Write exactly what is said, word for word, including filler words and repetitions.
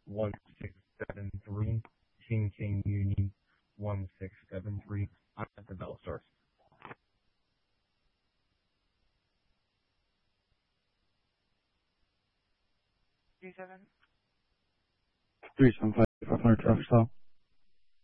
one six seven three, King King Union one six seven three. I'm at the Bell Stars. Three seven. Three seven five five hundred traffic stop.